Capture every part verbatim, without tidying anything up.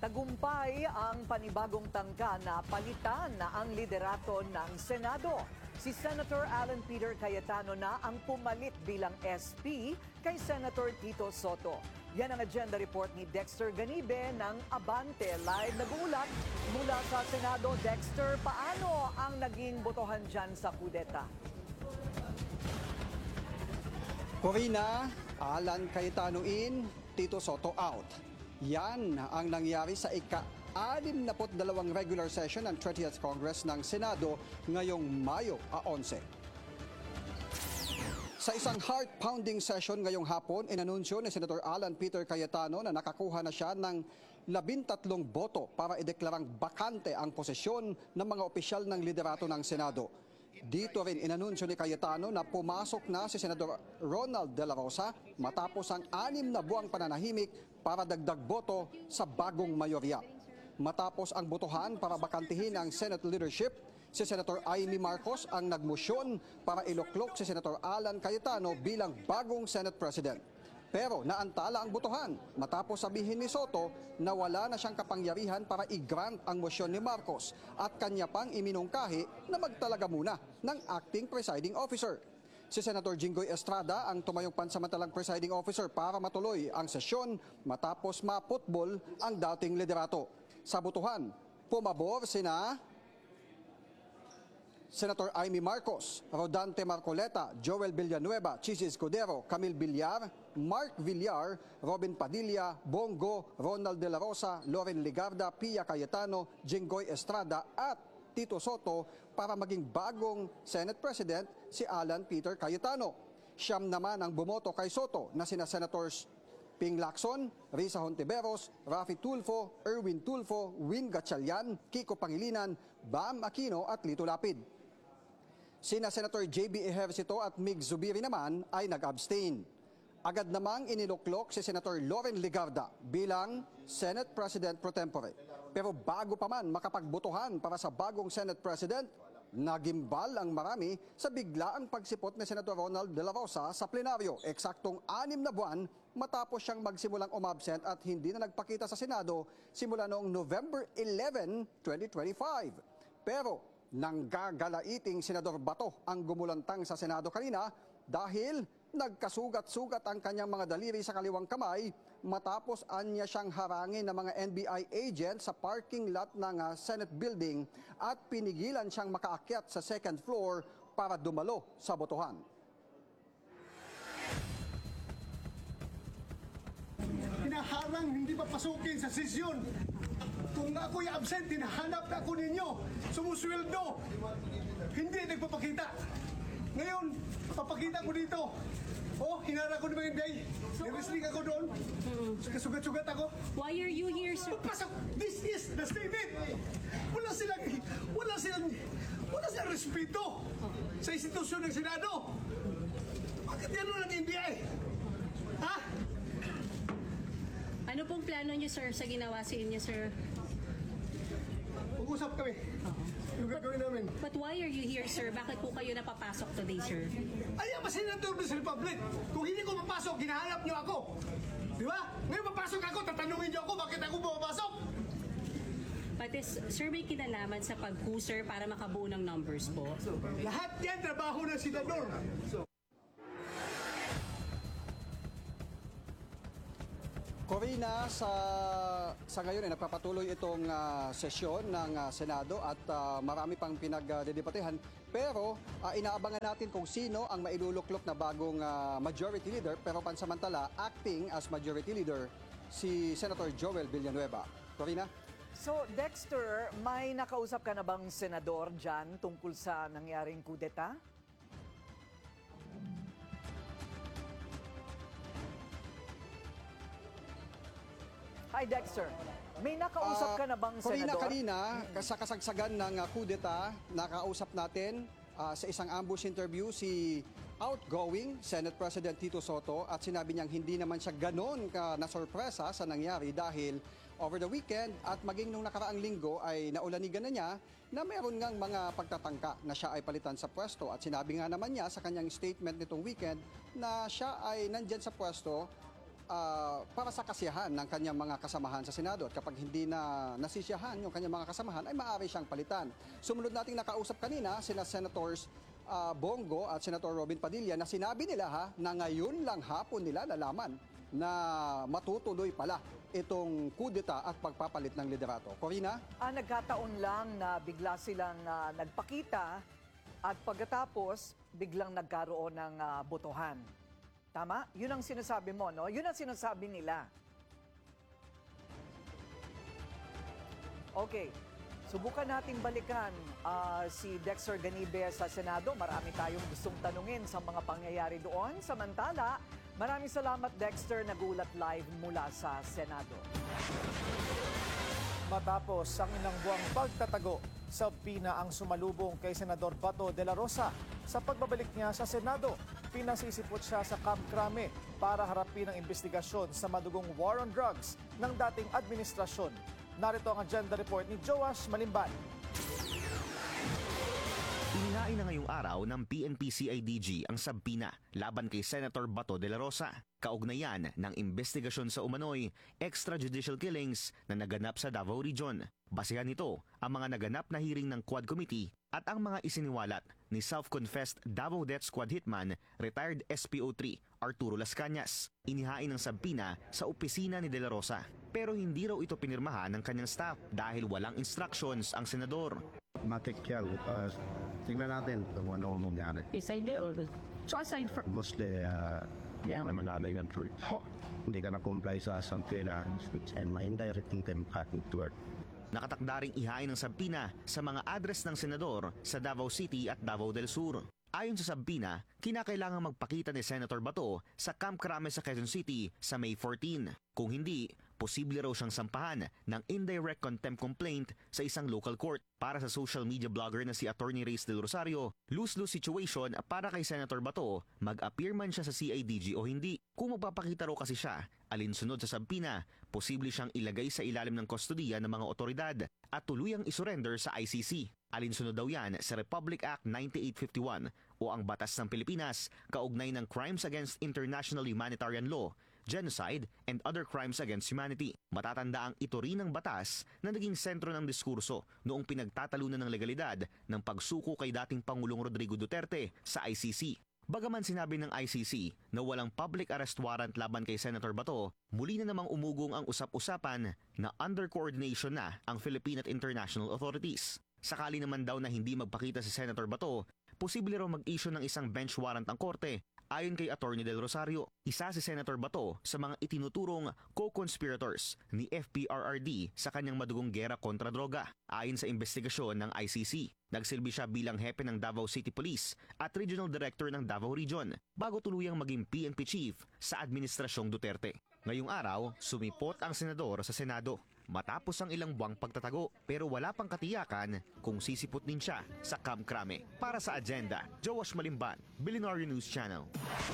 Tagumpay ang panibagong tangka na palitan na ang liderato ng Senado. Si Senator Alan Peter Cayetano na ang pumalit bilang S P kay Senator Tito Soto. Yan ang agenda report ni Dexter Ganibe ng Abante. Live nag-uulat mula sa Senado. Dexter, paano ang naging botohan dyan sa kudeta? Corina, Alan Cayetano in, Tito Soto out. Yan ang nangyari sa ika-anim na dalawang regular session ng thirtieth Congress ng Senado ngayong Mayo eleven. Sa isang heart-pounding session ngayong hapon, inanunsyo ni Senator Alan Peter Cayetano na nakakuha na siya ng labintatlong boto para ideklarang bakante ang posisyon ng mga opisyal ng liderato ng Senado. Dito rin inanunsyo ni Cayetano na pumasok na si Senador Ronald De La Rosa matapos ang anim na buwang pananahimik para dagdag boto sa bagong mayorya. Matapos ang botohan para bakantihin ang Senate leadership, si Senator Amy Marcos ang nagmosyon para iluklok si Senator Alan Cayetano bilang bagong Senate President. Pero naantala ang botohan matapos sabihin ni Soto na wala na siyang kapangyarihan para i-grant ang mosyon ni Marcos at kanya pang iminungkahi na magtalaga muna ng acting presiding officer. Si Senator Jinggoy Estrada ang tumayong pansamantalang presiding officer para matuloy ang sesyon matapos maputbol ang dating liderato. Sa botohan, pumabor sina Senator Amy Marcos, Rodante Marcoleta, Joel Villanueva, Chis Escudero, Camille Villar, Mark Villar, Robin Padilla, Bongo, Ronald De La Rosa, Loren Ligarda, Pia Cayetano, Jinggoy Estrada at Tito Soto para maging bagong Senate President si Alan Peter Cayetano. Siyam naman ang bumoto kay Soto na sina Senators Ping Lacson, Risa Hontiveros, Rafi Tulfo, Erwin Tulfo, Win Gatchalian, Kiko Pangilinan, Bam Aquino at Lito Lapid. Sina Senator J B Ejercito at Mig Zubiri naman ay nag-abstain. Agad namang iniluklok si Senator Loren Ligarda bilang Senate President pro tempore. Pero bago pa man makapagbotohan para sa bagong Senate President, nagimbal ang marami sa biglaang pagsipot ni Senator Ronald De La Rosa sa plenaryo. Eksaktong anim na buwan matapos siyang magsimulang umabsent at hindi na nagpakita sa Senado simula noong November eleventh, twenty twenty-five. Pero nanggagalaiting Senador Bato ang gumulantang sa Senado kanina dahil nagkasugat-sugat ang kanyang mga daliri sa kaliwang kamay matapos anya siyang harangin ng mga N B I agent sa parking lot ng uh, Senate building at pinigilan siyang makaakyat sa second floor para dumalo sa botohan. Hinaharang hindi papasukin sa sesyon. Kung ako'y absent, hinahanap na ako ninyo. Sumusweldo. Hindi nagpapakita. Ngayon, papakita ko dito. Oh, hinara ko ng mga N B I. Nirestring ako doon. Kasugat-sugat ako. Why are you here, sir? Papasok. This is the Senate. Wala silang, wala silang, wala silang respeto sa institusyon ng Senado. Bakit yan ng N B I? Ha? Ano pong plano niyo, sir, sa ginawa sa inyo, sir? Pag-usap kami. Yung gagawin namin. But why are you here, sir? Bakit po kayo napapasok today, sir? Ay, ang Senator ng Republic. Kung hindi ko mapasok, hinahanap niyo ako. Di ba? Ngayon mapasok ako, tatanungin niyo ako bakit ako pumapasok. But is, sir, may kinalaman sa pag-sir para makabuo ng numbers po? Lahat yan trabaho ng senador. Corina, sa, sa ngayon ay nagpapatuloy itong uh, sesyon ng uh, Senado at uh, marami pang pinagdedebatehan. Pero uh, inaabangan natin kung sino ang mailuluklok na bagong uh, majority leader. Pero pansamantala, acting as majority leader si Senator Joel Villanueva. Corina? So, Dexter, may nakausap ka na bang senador dyan tungkol sa nangyaring kudeta? Hi, Dexter. May nakausap ka na bang Corina, senador? kanina, sa kasagsagan ng uh, kudeta, nakausap natin uh, sa isang ambush interview si outgoing Senate President Tito Soto at sinabi niyang hindi naman siya ganon ka na-sorpresa sa nangyari dahil over the weekend at maging nung nakaraang linggo ay naulanigan na niya na meron ngang mga pagtatangka na siya ay palitan sa pwesto at sinabi nga naman niya sa kanyang statement nitong weekend na siya ay nandyan sa pwesto ah, para sa kasiyahan ng kanyang mga kasamahan sa Senado. At kapag hindi na nasisiyahan yung kanyang mga kasamahan, ay maaari siyang palitan. Sumunod nating nakausap kanina, sina Senators ah, Bongo at Senator Robin Padilla, na sinabi nila ha, na ngayon lang hapon nila nalaman na matutuloy pala itong kudeta at pagpapalit ng liderato. Corina? Ah, nagkataon lang na bigla silang ah, nagpakita at pagkatapos biglang nagkaroon ng ah, botohan. Tama? Yun ang sinasabi mo, no? Yun ang sinasabi nila. Okay. Subukan nating balikan ah, si Dexter Ganibe sa Senado. Marami tayong gustong tanungin sa mga pangyayari doon. Samantala, maraming salamat Dexter, nagulat live mula sa Senado. Matapos ang ilang buwang pagtatago, sabina ang sumalubong kay Senador Bato de la Rosa. Sa pagbabalik niya sa Senado, pinasisipot siya sa Camp Crame para harapin ang investigasyon sa madugong war on drugs ng dating administrasyon. Narito ang agenda report ni Joash Malimban. Inihain na ngayong araw ng P N P C I D G ang sabina laban kay Senator Bato de la Rosa. Kaugnayan ng investigasyon sa umano'y extrajudicial killings na naganap sa Davao Region. Basehan nito ang mga naganap na hearing ng Quad Committee at ang mga isiniwalat ni self-confessed Davao Death Squad hitman, retired S P O three Arturo Las Cañas. Inihain ng sabina sa opisina ni de la Rosa. Pero hindi raw ito pinirmahan ng kanyang staff dahil walang instructions ang senador. Matik yan. Uh, tingnan natin kung ano ang nangyari. Aside or so aside from Mostly, uh, yeah, naman natin ang truth. Hindi ka na-comply sa something na and my indirecting them back to work. Nakatakda ring ihain ng sabina sa mga address ng senador sa Davao City at Davao del Sur. Ayon sa sabina, kinakailangan magpakita ni Senator Bato sa Camp Crame sa Quezon City sa May fourteen. Kung hindi, posible raw siyang sampahan ng indirect contempt complaint sa isang local court. Para sa social media blogger na si Attorney Reyes del Rosario, lose-lose situation para kay Senator Bato, mag-appear man siya sa C I D G o hindi. Kung magpapakita raw kasi siya, alinsunod sa sabina, posible siyang ilagay sa ilalim ng kustodiya ng mga otoridad at tuluyang isurrender sa I C C. Alinsunod daw yan sa Republic Act ninety-eight fifty-one o ang Batas ng Pilipinas kaugnay ng Crimes Against International Humanitarian Law, genocide, and other crimes against humanity. Matatanda ang ito rin ng batas na naging sentro ng diskurso noong pinagtatalunan ng legalidad ng pagsuko kay dating Pangulong Rodrigo Duterte sa I C C. Bagaman sinabi ng I C C na walang public arrest warrant laban kay Senator Bato, muli na namang umugong ang usap-usapan na under coordination na ang Philippine at international authorities. Sakali naman daw na hindi magpakita si Senator Bato, posible raw mag-issue ng isang bench warrant ang korte. Ayon kay Attorney Del Rosario, isa si Senator Bato sa mga itinuturong co-conspirators ni F P R R D sa kanyang madugong gera kontra droga. Ayon sa investigasyon ng I C C, nagsilbi siya bilang hepe ng Davao City Police at Regional Director ng Davao Region bago tuluyang maging P N P Chief sa Administrasyong Duterte. Ngayong araw, sumipot ang senador sa Senado matapos ang ilang buwang pagtatago pero wala pang katiyakan kung sisipot din siya sa Camp Crame. Para sa agenda, Joash Malimban, Billionaire News Channel.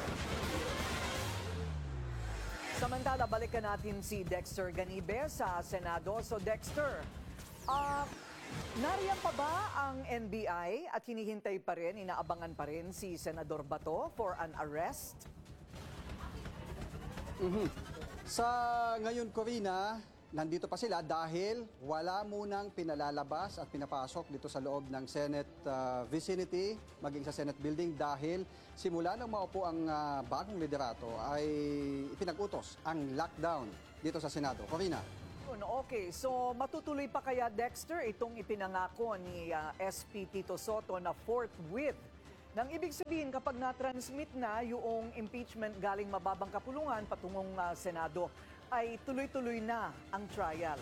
Samantala, balikan natin si Dexter Ganibe sa Senado. So Dexter, uh, nariyan pa ba ang N B I at hinihintay pa rin, inaabangan pa rin si Senador Bato for an arrest? Mhm. Sa ngayon, Corina, nandito pa sila dahil wala munang pinalalabas at pinapasok dito sa loob ng Senate uh, vicinity, maging sa Senate building dahil simula nang maupo ang uh, bagong liderato ay ipinag-utos ang lockdown dito sa Senado. Corina. Okay, so matutuloy pa kaya Dexter itong ipinangako ni uh, S P Tito Soto na forthwith. Nang ibig sabihin kapag na-transmit na yung impeachment galing mababang kapulungan patungong uh, Senado, ay tuloy-tuloy na ang trial.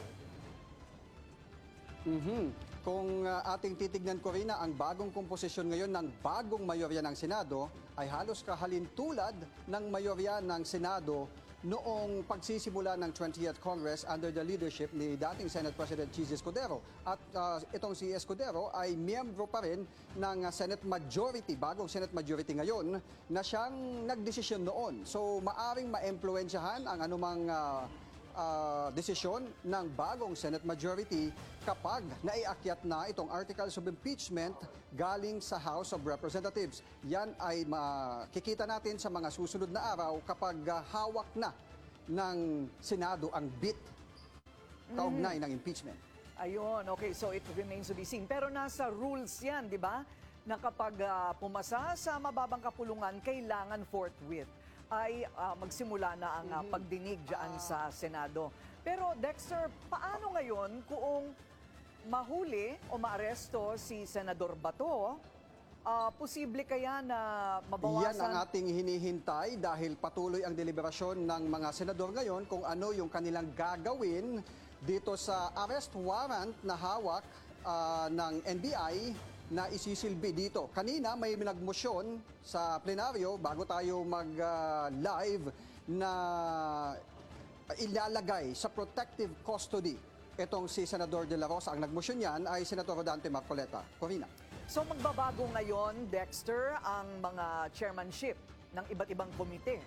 Mm-hmm. Kung uh, ating titignan, Corina, ang bagong komposisyon ngayon ng bagong mayorya ng Senado ay halos kahalintulad ng mayorya ng Senado noong pagsisimula ng twentieth Congress under the leadership ni dating Senate President Chis Escudero. At uh, itong si Escudero ay miyembro pa rin ng uh, Senate Majority, bagong Senate Majority ngayon, na siyang nagdesisyon noon. So maaring ma-impluensyahan ang anumang uh, uh, desisyon ng bagong Senate Majority kapag naiakyat na itong Articles of Impeachment galing sa House of Representatives. Yan ay makikita natin sa mga susunod na araw kapag uh, hawak na ng Senado ang bit kaugnay ng impeachment. Ayun, okay, so it remains to be seen. Pero nasa rules yan, di ba? Na kapag ah, pumasa sa mababang kapulungan, kailangan forthwith ay ah, magsimula na ang ah, pagdinig dyan sa Senado. Pero Dexter, paano ngayon kung mahuli o maaresto si Senador Bato? Ah, posible kaya na mabawasan? Yan ang ating hinihintay dahil patuloy ang deliberasyon ng mga senador ngayon kung ano yung kanilang gagawin dito sa arrest warrant na hawak ah, ng N B I na isisilbi dito. Kanina may nagmosyon sa plenaryo bago tayo mag-live na ilalagay sa protective custody itong si Senador De La Rosa. Ang nagmosyon yan ay Senator Rodante Marcoleta. Corina. So magbabago ngayon, Dexter, ang mga chairmanship ng iba't ibang komite.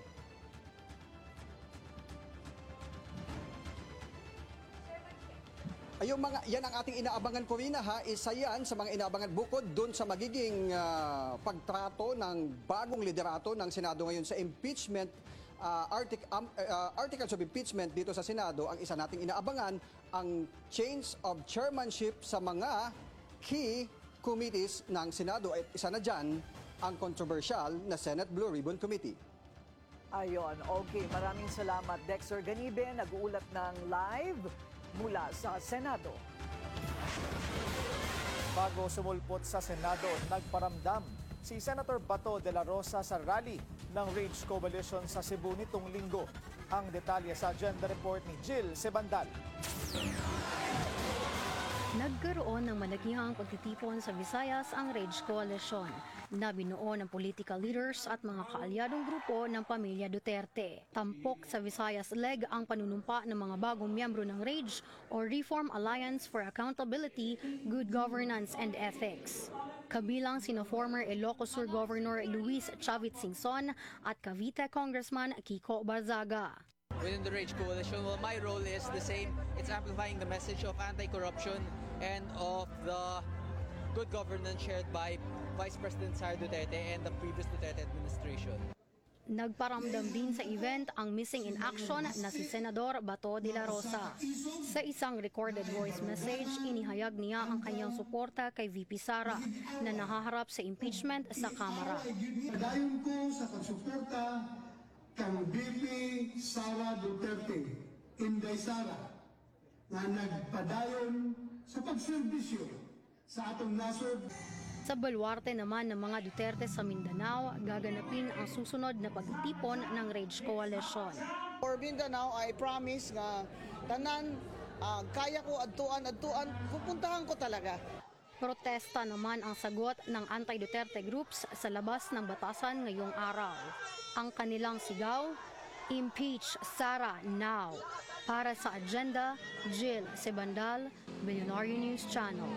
Ayun mga, yan ang ating inaabangan, Corina, ha. Isa yan sa mga inaabangan bukod dun sa magiging ah, pagtrato ng bagong liderato ng Senado ngayon sa impeachment, ah, artic- um, ah, articles of impeachment dito sa Senado. Ang isa nating inaabangan, ang change of chairmanship sa mga key committees ng Senado. At isa na dyan, ang controversial na Senate Blue Ribbon Committee. Ayun, okay. Maraming salamat, Dexter Ganibe, nag-uulat ng live mula sa Senado. Bago sumulpot sa Senado, nagparamdam si Senator Bato de la Rosa sa rally ng Rage Coalition sa Cebu nitong linggo. Ang detalye sa agenda report ni Jill Sebandal. Nagkaroon ng malakihang pagtitipon sa Visayas ang Rage Coalition na binuo ng political leaders at mga kaalyadong grupo ng pamilya Duterte. Tampok sa Visayas Leg ang panunumpa ng mga bagong miyembro ng Rage o Reform Alliance for Accountability, Good Governance and Ethics. Kabilang sina former Ilocos Sur Governor Luis Chavit Singson at Cavite Congressman Kiko Barzaga. Within the Rage Coalition, well, my role is the same. It's amplifying the message of anti-corruption and of the good governance shared by Vice President Sara Duterte and the previous Duterte administration. Nagparamdam din sa event ang missing in action na si Senador Bato de la Rosa. Sa isang recorded voice message, inihayag niya ang kanyang suporta kay V P Sara na nahaharap sa impeachment sa Kamara. Dayon ko sa pagsuporta kang V P Sara Duterte, Inday Sara, na nagpadayon sa pagserbisyo sa atong nasod. Sa baluarte naman ng mga Duterte sa Mindanao, gaganapin ang susunod na pagtipon ng Rage Coalition. For Mindanao, I promise nga tanan, uh, kaya ko adtuan, adtuan, pupuntahan ko talaga. Protesta naman ang sagot ng anti-Duterte groups sa labas ng batasan ngayong araw. Ang kanilang sigaw, Impeach Sara Now. Para sa agenda, Jill Sebandal, Billionaire News Channel.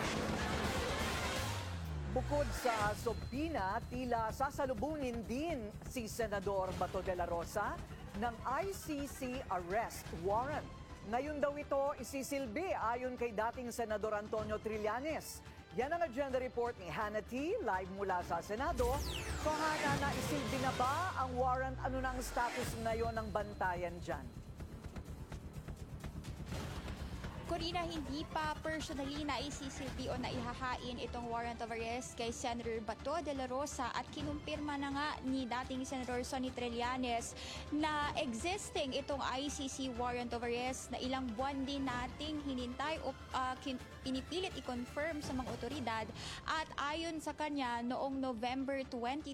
Bukod sa subpina, tila sasalubungin din si Senador Bato de la Rosa ng I C C arrest warrant. Ngayon daw ito isisilbi ayon kay dating Senador Antonio Trillanes. Yan ang agenda report ni Hannah T. live mula sa Senado. So Hannah, naisilbi na ba ang warrant? Ano na ang status ngayon ng bantayan dyan? Corina, hindi pa personally na isisilbi o naihahain itong warrant of arrest kay Senator Bato de la Rosa at kinumpirma na nga ni dating Senator Sonny Trillanes na existing itong I C C warrant of arrest na ilang buwan din nating hinintay o uh, kin- pinipilit i-confirm sa mga otoridad at ayon sa kanya noong November twenty